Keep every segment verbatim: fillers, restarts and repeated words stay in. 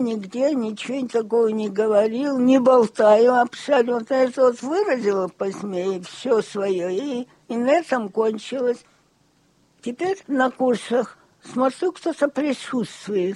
Нигде ничего такого не говорил, не болтаю абсолютно. Это вот выразила посмея все свое, и, и на этом кончилось. Теперь на курсах смотрю, кто-то присутствует.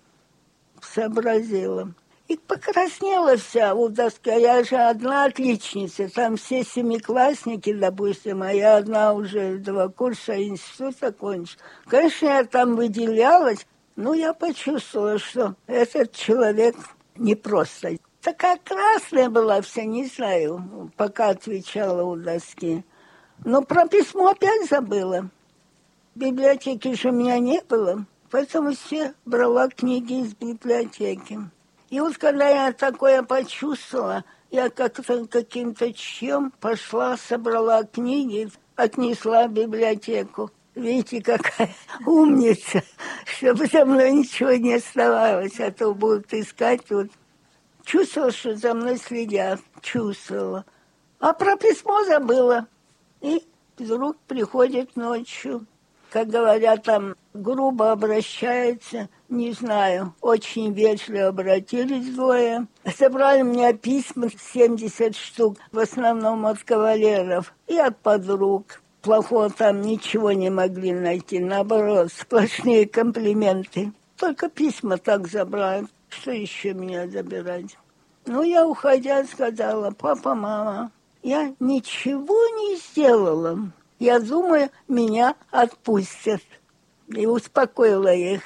Сообразила. И покраснела вся у доски. А я же одна отличница. Там все семиклассники, допустим, а я одна уже два курса института кончила. Конечно, я там выделялась, но я почувствовала, что этот человек непросто. Такая красная была вся, не знаю, пока отвечала у доски. Но про письмо опять забыла. Библиотеки же у меня не было, поэтому все брала книги из библиотеки. И вот когда я такое почувствовала, я как-то каким-то чьем пошла, собрала книги, отнесла в библиотеку. Видите, какая умница, чтобы за мной ничего не оставалось, а то будут искать тут. Чувствовала, что за мной следят, чувствовала. А про письмо забыла. И вдруг приходит ночью, как говорят, там грубо обращаются, не знаю, очень вежливо обратились двое. Собрали мне письма, семьдесят штук, в основном от кавалеров и от подруг. Плохого там ничего не могли найти, наоборот, сплошные комплименты. Только письма так забрали, что еще меня забирать? Ну, я, уходя, сказала: папа, мама, я ничего не сделала. Я думаю, меня отпустят. И успокоила их.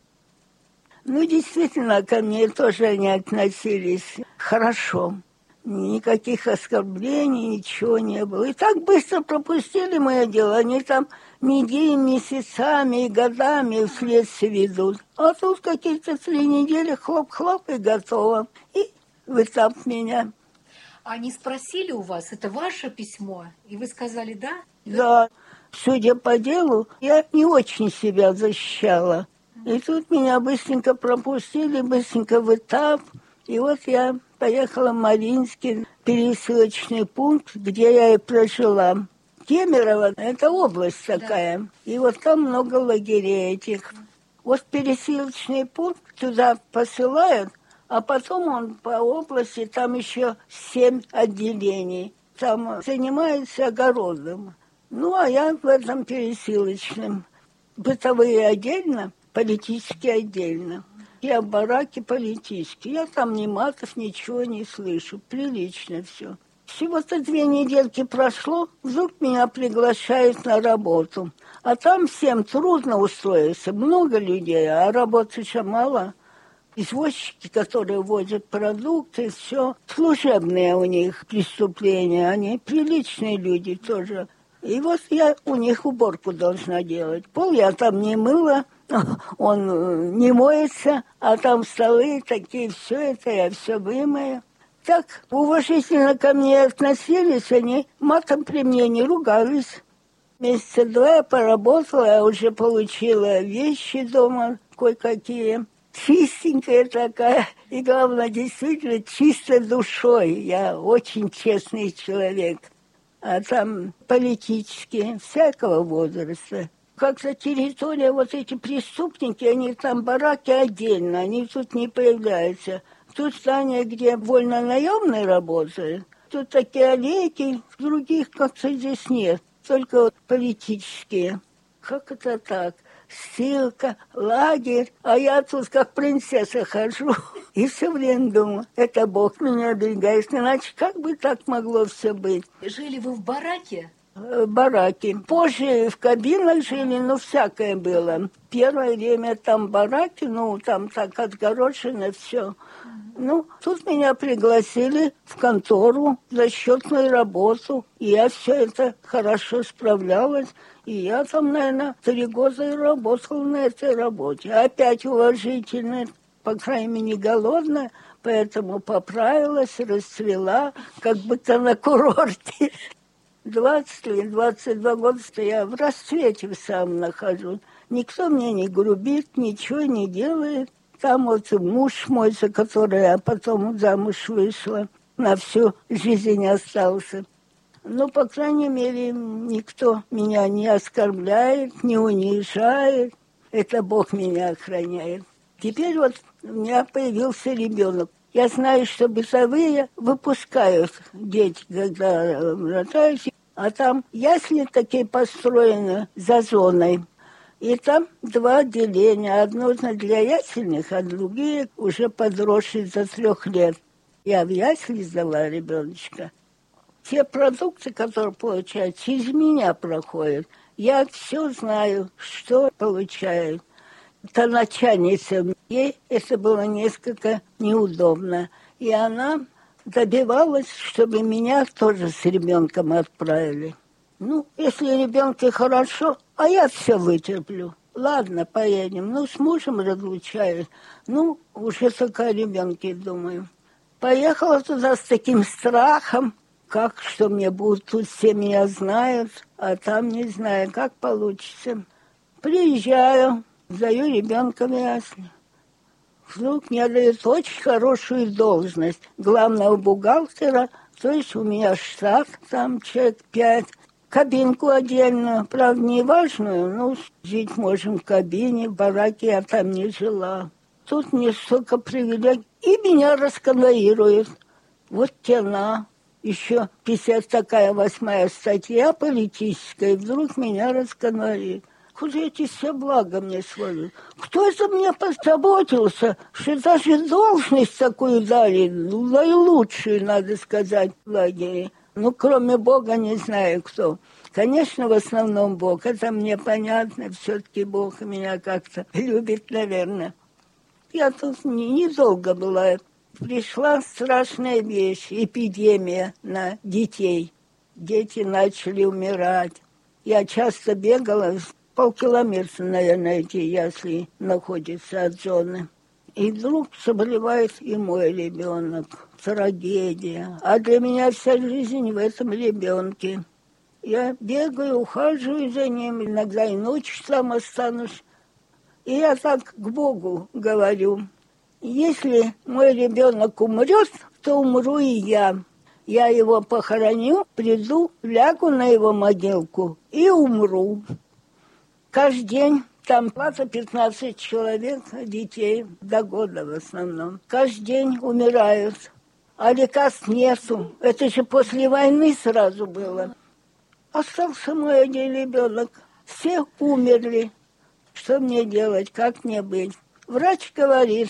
Ну, действительно, ко мне тоже они относились хорошо. Никаких оскорблений, ничего не было. И так быстро пропустили мое дело. Они там неделями, месяцами и годами следствие ведут. А тут какие-то три недели, хлоп-хлоп, и готово. И в этап меня. Они спросили у вас, это ваше письмо? И вы сказали «да»? Да. Судя по делу, я не очень себя защищала. И тут меня быстренько пропустили, быстренько в этап. И вот я поехала в Мариинский пересылочный пункт, где я и прожила. Кемерово – это область такая. Да. И вот там много лагерей этих. Вот пересылочный пункт туда посылают, а потом он по области, там еще семь отделений. Там занимаются огородом. Ну, а я в этом пересылочном. Бытовые отдельно, политические отдельно. Я в бараке политический. Я там ни матов, ничего не слышу. Прилично все. Всего-то две недельки прошло, вдруг меня приглашают на работу. А там всем трудно устроиться. Много людей, а работы же мало. Извозчики, которые возят продукты, все. Служебные у них преступления. Они приличные люди тоже. И вот я у них уборку должна делать. Пол я там не мыла, он не моется, а там столы такие, все это я все вымою. Так уважительно ко мне относились, они матом при мне не ругались. Месяца два я поработала, я уже получила вещи дома кое-какие. Чистенькая такая, и главное, действительно чистой душой. Я очень честный человек. А там политические, всякого возраста. Как-то территория, вот эти преступники, они там бараки отдельно, они тут не появляются. Тут здание, где вольно-наемные работают, тут такие аллейки, других как-то здесь нет, только вот политические. Как это так? Ссылка, лагерь, а я тут как принцесса хожу. И все время думаю, это Бог меня оберегает, иначе как бы так могло все быть? Жили вы в бараке? В бараке. Позже в кабинах жили, ну, всякое было. Первое время там бараки, ну, там так отгорожено все. Ну, тут меня пригласили в контору за счетную работу. И я все это хорошо справлялась. И я там, наверное, три года и работала на этой работе. Опять уважительно, по крайней мере, не голодная, поэтому поправилась, расцвела, как будто на курорте. двадцать лет, двадцать два года я в расцвете сам нахожусь. Никто мне не грубит, ничего не делает. Там вот муж мой, за который я потом замуж вышла, на всю жизнь остался. Ну, по крайней мере, никто меня не оскорбляет, не унижает. Это Бог меня охраняет. Теперь вот у меня появился ребенок. Я знаю, что бытовые выпускают дети, когда рожаются, а там ясли такие построены за зоной. И там два отделения. Одно для ясельных, а другие уже подросшие до трех лет. Я в ясли сдала ребеночка. Те продукты, которые получают, через меня проходят. Я все знаю, что получают. Та начальница, ей это было несколько неудобно. И она добивалась, чтобы меня тоже с ребенком отправили. Ну, если ребенку хорошо, а я все вытерплю. Ладно, поедем. Ну, с мужем разлучаюсь. Ну, уже только о ребенке думаю. Поехала туда с таким страхом, как, что мне будут, тут все меня знают, а там не знаю, как получится. Приезжаю, сдаю ребенка в ясли. Вдруг мне дают очень хорошую должность главного бухгалтера, то есть у меня штат, там человек пять, кабинку отдельную, правда, не важную, но жить можем в кабине, в бараке я там не жила. Тут мне столько привилегий, и меня расконвоируют. Вот тена. Еще пятьдесят такая восьмая статья политическая, и вдруг меня расконвоируют. Куда эти все блага мне свалили? Кто это мне позаботился, что даже должность такую дали, наилучшую, надо сказать, в лагере. Ну, кроме Бога, не знаю кто. Конечно, в основном Бог. Это мне понятно. Все-таки Бог меня как-то любит, наверное. Я тут недолго была. Пришла страшная вещь, эпидемия на детей. Дети начали умирать. Я часто бегала, полкилометра, наверное, эти ясли находятся от зоны. И вдруг заболевает и мой ребенок. Трагедия. А для меня вся жизнь в этом ребенке. Я бегаю, ухаживаю за ним, иногда и ночью там останусь. И я так к Богу говорю. Если мой ребенок умрет, то умру и я. Я его похороню, приду, лягу на его могилку и умру. Каждый день там двадцать-пятнадцать человек, детей, до года в основном. Каждый день умирают, а лекарств нету. Это же после войны сразу было. Остался мой один ребенок. Все умерли. Что мне делать, как мне быть? Врач говорит,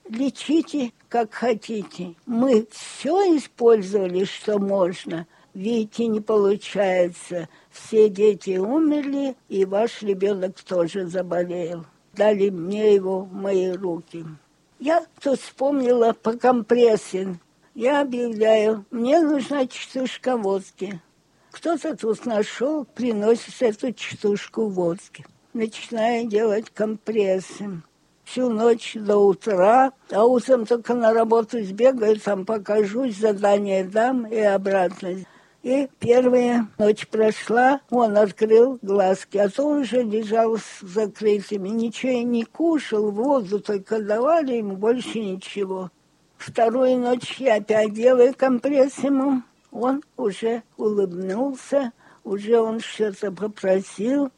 лечите, как хотите. Мы все использовали, что можно. Видите, не получается. Все дети умерли, и ваш ребенок тоже заболел. Дали мне его в мои руки. Я тут вспомнила по компрессе. Я объявляю, мне нужна частушка водки. Кто-то тут нашел, приносит эту частушку водки. Начинаю делать компрессы. Всю ночь до утра, а утром только на работу сбегаю, там покажусь, задание дам и обратно. И первая ночь прошла, он открыл глазки, а то уже лежал с закрытыми. Ничего и не кушал, воду только давали ему, больше ничего. Вторую ночь я опять делаю компресс ему, он уже улыбнулся, уже он что-то попросил,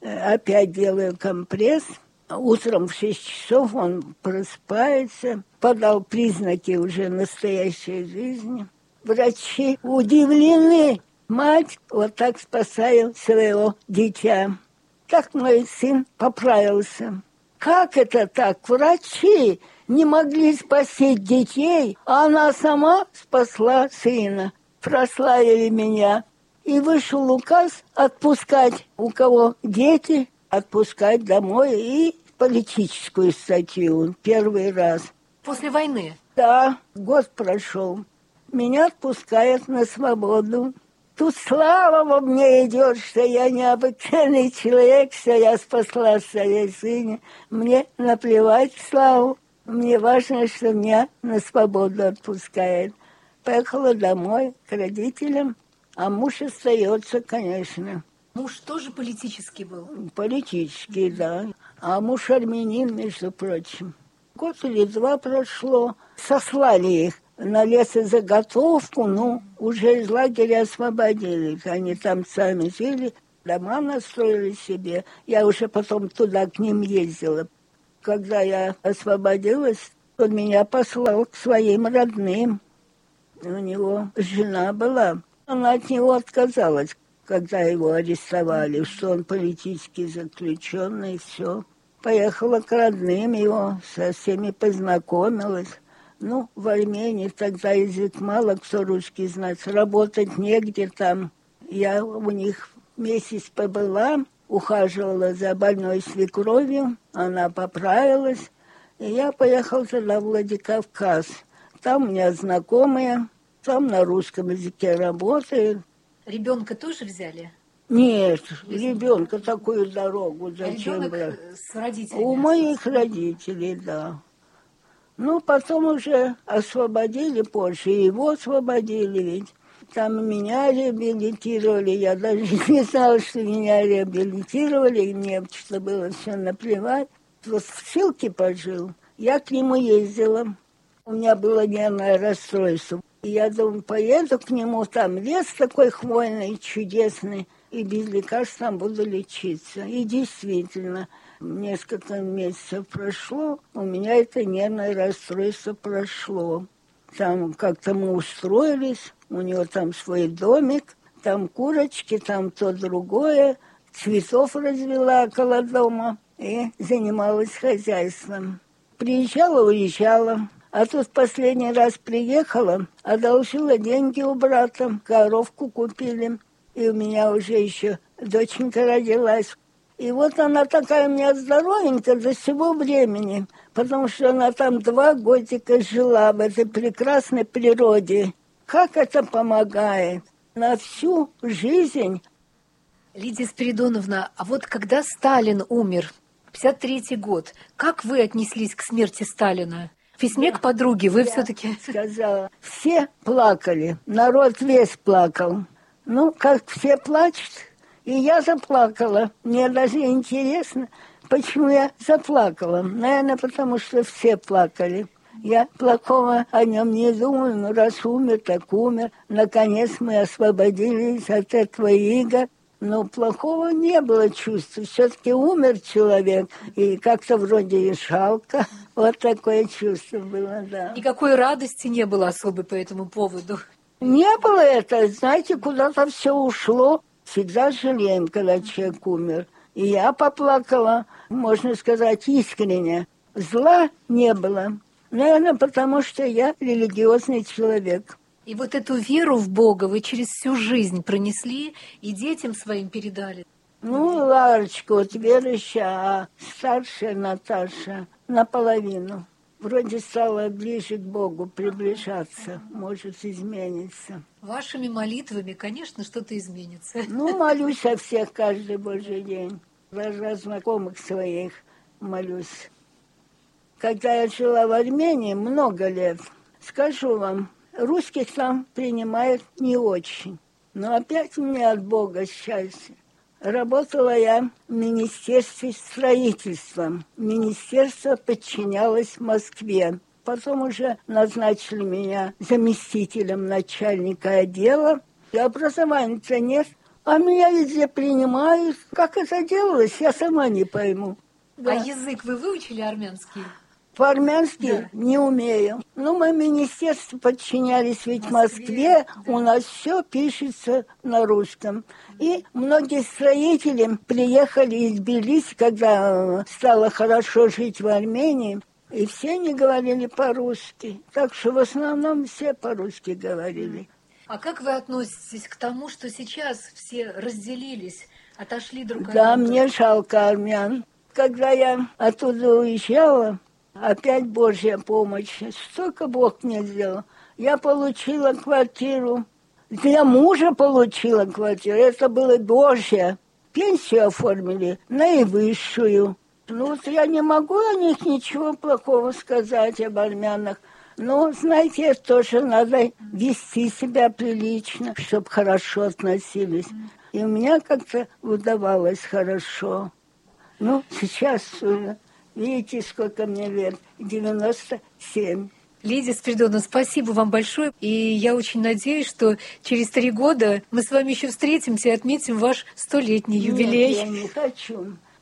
опять делаю компресс. Утром в шесть часов он просыпается, подал признаки уже настоящей жизни. Врачи удивлены. Мать вот так спасает своего дитя. Как мой сын поправился. Как это так? Врачи не могли спасти детей, а она сама спасла сына. Прославили меня. И вышел указ отпускать, у кого дети, отпускать домой и политическую статью первый раз. После войны? Да, год прошел. Меня отпускают на свободу. Тут слава во мне идет, что я необычайный человек, что я спасла своей сына. Мне наплевать славу. Мне важно, что меня на свободу отпускают. Поехала домой к родителям, а муж остается, конечно. Муж тоже политический был? Политический, да. А муж армянин, между прочим. Год или два прошло. Сослали их на лесозаготовку, ну, уже из лагеря освободили. Они там сами жили, дома настроили себе. Я уже потом туда к ним ездила. Когда я освободилась, он меня послал к своим родным. У него жена была. Она от него отказалась, когда его арестовали, что он политический заключенный, и все. Поехала к родным его, со всеми познакомилась. Ну, в Армении тогда язык мало кто русский знает, работать негде там. Я у них месяц побыла, ухаживала за больной свекровью, она поправилась, и я поехала тогда в Владикавказ. Там у меня знакомые, там на русском языке работают. Ребенка тоже взяли? Нет, ребенка такую дорогу зачем а брать? С родителями? У моих родителей, да. Ну, потом уже освободили позже, и его освободили ведь. Там меня реабилитировали, я даже не знала, что меня реабилитировали, и мне что было все наплевать. Вот в ссылке пожил, я к нему ездила, у меня было нервное расстройство. И я думаю, поеду к нему, там лес такой хвойный, чудесный, и без лекарств там буду лечиться. И действительно, несколько месяцев прошло, у меня это нервное расстройство прошло. Там как-то мы устроились, у него там свой домик, там курочки, там то другое, цветов развела около дома и занималась хозяйством. Приезжала, уезжала. А тут последний раз приехала, одолжила деньги у брата, коровку купили. И у меня уже еще доченька родилась. И вот она такая у меня здоровенькая до сего времени, потому что она там два годика жила в этой прекрасной природе. Как это помогает на всю жизнь. Лидия Спиридоновна, а вот когда Сталин умер, пятьдесят третий год, как вы отнеслись к смерти Сталина? В письме к подруге вы все-таки... сказала, все плакали, народ весь плакал. Ну, как все плачут, и я заплакала. Мне даже интересно, почему я заплакала. Наверное, потому что все плакали. Я плохого о нем не думаю, но раз умер, так умер. Наконец мы освободились от этого ига. Но плохого не было чувства. Все-таки умер человек, и как-то вроде и жалко. Вот такое чувство было, да. Никакой радости не было особой по этому поводу? Не было это, знаете, куда-то все ушло. Всегда жалеем, когда человек умер. И я поплакала, можно сказать, искренне. Зла не было. Наверное, потому что я религиозный человек. И вот эту веру в Бога вы через всю жизнь пронесли и детям своим передали? Ну, Ларочка вот верующая, а старшая Наташа наполовину. Вроде стала ближе к Богу приближаться, может измениться. Вашими молитвами, конечно, что-то изменится. Ну, молюсь о всех каждый божий день. Даже о знакомых своих молюсь. Когда я жила в Армении много лет, скажу вам, русских там принимают не очень. Но опять у меня от Бога счастье. Работала я в Министерстве строительства. Министерство подчинялось Москве. Потом уже назначили меня заместителем начальника отдела. И образования-то нет. А меня везде принимают. Как это делалось, я сама не пойму. Да. А язык вы выучили армянский? По-армянски да. не умею. Ну, мы министерству подчинялись ведь Москве, Москве да. У нас все пишется на русском. И многие строители приехали из Тбилиси, когда стало хорошо жить в Армении, и все не говорили по-русски. Так что в основном все по-русски говорили. А как вы относитесь к тому, что сейчас все разделились, отошли друг от друга? Да, мне жалко армян. Когда я оттуда уезжала, опять Божья помощь. Столько Бог мне сделал. Я получила квартиру. Для мужа получила квартиру. Это было Божье. Пенсию оформили наивысшую. Ну вот я не могу о них ничего плохого сказать, об армянах. Но, знаете, тоже надо вести себя прилично, чтобы хорошо относились. И у меня как-то удавалось хорошо. Ну, сейчас уже... Видите, сколько мне лет? девяносто семь. Лидия Спиридоновна, спасибо вам большое. И я очень надеюсь, что через три года мы с вами еще встретимся и отметим ваш столетний юбилей. Нет, я не хочу.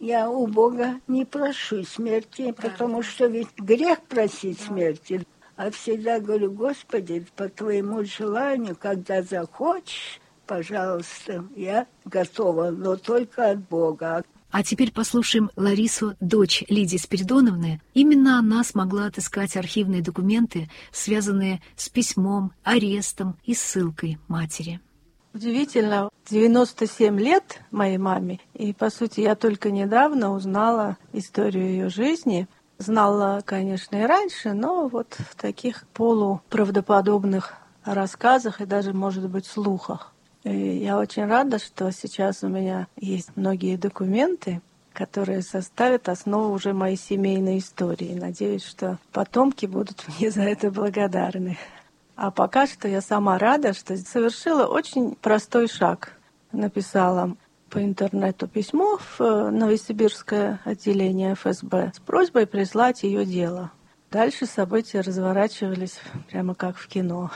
Я у Бога не прошу смерти, потому что ведь грех просить смерти. А всегда говорю: Господи, по Твоему желанию, когда захочешь, пожалуйста, я готова, но только от Бога. А теперь послушаем Ларису, дочь Лидии Спиридоновны. Именно она смогла отыскать архивные документы, связанные с письмом, арестом и ссылкой матери. Удивительно, девяносто семь лет моей маме, и, по сути, я только недавно узнала историю ее жизни. Знала, конечно, и раньше, но вот в таких полуправдоподобных рассказах и даже, может быть, слухах. И я очень рада, что сейчас у меня есть многие документы, которые составят основу уже моей семейной истории. Надеюсь, что потомки будут мне за это благодарны. А пока что я сама рада, что совершила очень простой шаг. Написала по интернету письмо в Новосибирское отделение эф эс бэ с просьбой прислать ее дело. Дальше события разворачивались прямо как в кино.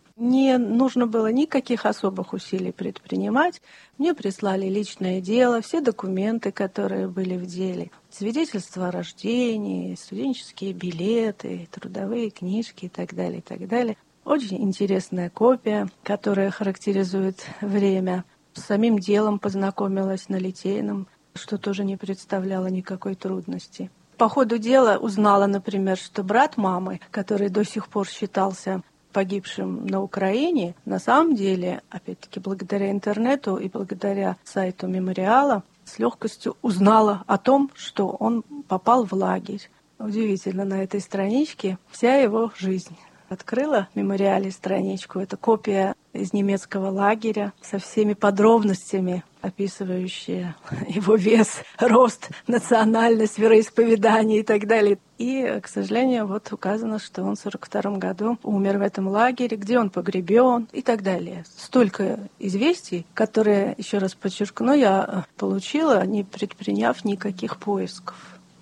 Не нужно было никаких особых усилий предпринимать. Мне прислали личное дело, все документы, которые были в деле, свидетельства о рождении, студенческие билеты, трудовые книжки и так далее, и так далее. Очень интересная копия, которая характеризует время. С самим делом познакомилась на Литейном, что тоже не представляло никакой трудности. По ходу дела узнала, например, что брат мамы, который до сих пор считался погибшим на Украине, на самом деле, опять-таки, благодаря интернету и благодаря сайту мемориала, с легкостью узнала о том, что он попал в лагерь. Удивительно, на этой страничке вся его жизнь. Открыла в мемориале страничку. Это копия из немецкого лагеря со всеми подробностями, описывающие его вес, рост, национальность, вероисповедание и так далее. И, к сожалению, вот указано, что он в сорок втором году умер в этом лагере, где он погребен и так далее. Столько известий, которые, еще раз подчеркну, я получила, не предприняв никаких поисков.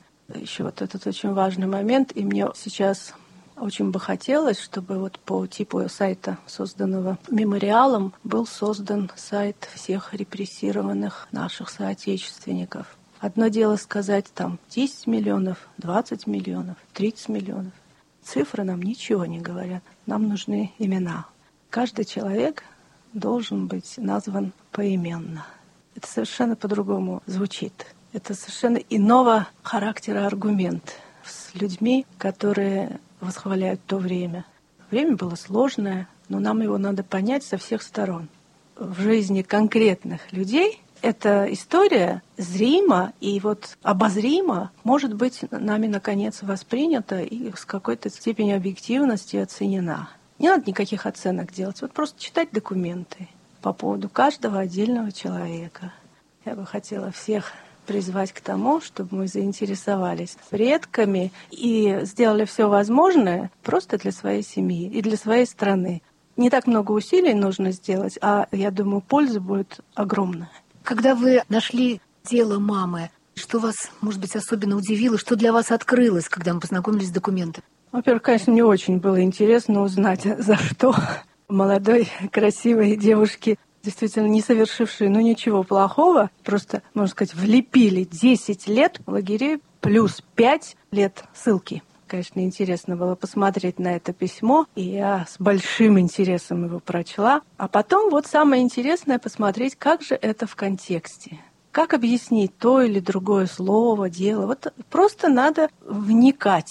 Еще вот этот очень важный момент, и мне сейчас очень бы хотелось, чтобы вот по типу сайта, созданного мемориалом, был создан сайт всех репрессированных наших соотечественников. Одно дело сказать там десять миллионов, двадцать миллионов, тридцать миллионов. Цифры нам ничего не говорят. Нам нужны имена. Каждый человек должен быть назван поименно. Это совершенно по-другому звучит. Это совершенно иного характера аргумент с людьми, которые восхваляют то время. Время было сложное, но нам его надо понять со всех сторон. В жизни конкретных людей эта история зримо и вот обозримо может быть нами, наконец, воспринята и с какой-то степенью объективности оценена. Не надо никаких оценок делать, вот просто читать документы по поводу каждого отдельного человека. Я бы хотела всех призвать к тому, чтобы мы заинтересовались предками и сделали все возможное просто для своей семьи и для своей страны. Не так много усилий нужно сделать, а, я думаю, польза будет огромная. Когда вы нашли дело мамы, что вас, может быть, особенно удивило, что для вас открылось, когда мы познакомились с документами? Во-первых, конечно, мне очень было интересно узнать, за что молодой, красивой девушке, действительно не совершившие, ну, ничего плохого, просто, можно сказать, влепили десять лет в лагерей плюс пять лет ссылки. Конечно, интересно было посмотреть на это письмо, и я с большим интересом его прочла. А потом вот самое интересное посмотреть, как же это в контексте. Как объяснить то или другое слово, дело. Вот просто надо вникать,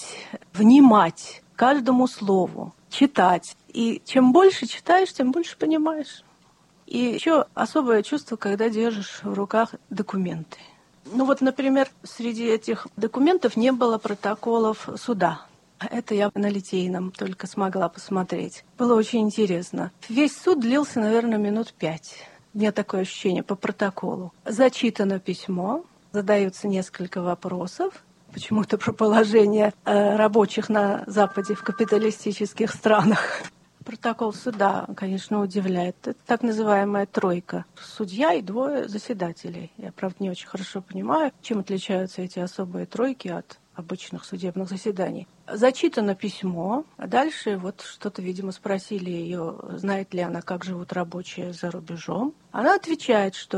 внимать каждому слову, читать. И чем больше читаешь, тем больше понимаешь. И еще особое чувство, когда держишь в руках документы. Ну вот, например, среди этих документов не было протоколов суда. Это я на Литейном только смогла посмотреть. Было очень интересно. Весь суд длился, наверное, минут пять. У меня такое ощущение по протоколу. Зачитано письмо, задаются несколько вопросов. Почему-то про положение э, рабочих на Западе в капиталистических странах. Протокол суда, конечно, удивляет. Это так называемая тройка. Судья и двое заседателей. Я, правда, не очень хорошо понимаю, чем отличаются эти особые тройки от обычных судебных заседаний. Зачитано письмо, а дальше вот что-то, видимо, спросили ее, знает ли она, как живут рабочие за рубежом. Она отвечает, что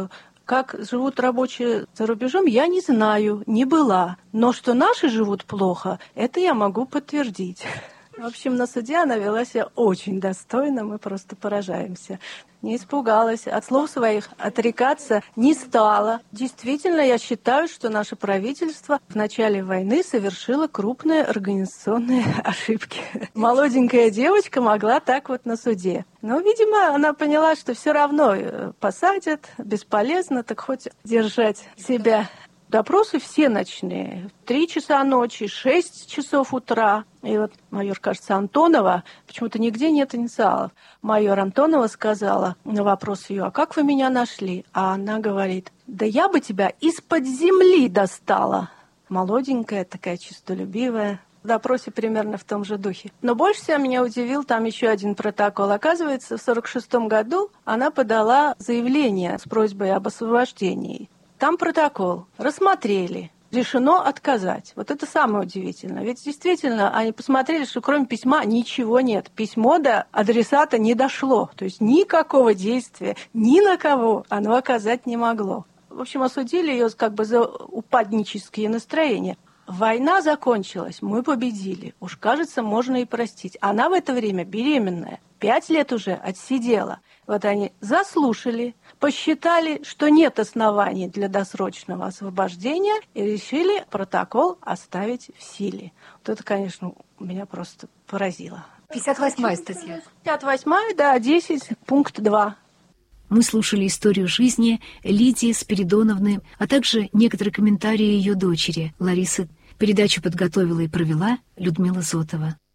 Как живут рабочие за рубежом, я не знаю, не была. Но что наши живут плохо, это я могу подтвердить. В общем, на суде она вела себя очень достойно, мы просто поражаемся. Не испугалась, от слов своих отрекаться не стала. Действительно, я считаю, что наше правительство в начале войны совершило крупные организационные ошибки. Молоденькая девочка могла так вот на суде. Но, видимо, она поняла, что все равно посадят, бесполезно, так хоть держать себя. Допросы все ночные. Три часа ночи, шесть часов утра. И вот майор, кажется, Антонова, почему-то нигде нет инициалов. Майор Антонова сказала на вопрос ее: а как вы меня нашли? А она говорит: да я бы тебя из-под земли достала. Молоденькая, такая честолюбивая. В допросе примерно в том же духе. Но больше всего меня удивил там еще один протокол. Оказывается, в сорок шестом году она подала заявление с просьбой об освобождении. Там протокол. Рассмотрели. Решено отказать. Вот это самое удивительное. Ведь действительно они посмотрели, что кроме письма ничего нет. Письмо до адресата не дошло. То есть никакого действия ни на кого оно оказать не могло. В общем, осудили ее как бы за упаднические настроения. Война закончилась, мы победили. Уж, кажется, можно и простить. Она в это время беременная. Пять лет уже отсидела. Вот они заслушали, посчитали, что нет оснований для досрочного освобождения, и решили протокол оставить в силе. Вот это, конечно, меня просто поразило. пятьдесят восьмая статья. пятьдесят восьмая, да, десять, пункт два. Мы слушали историю жизни Лидии Спиридоновны, а также некоторые комментарии ее дочери Ларисы. Передачу подготовила и провела Людмила Зотова.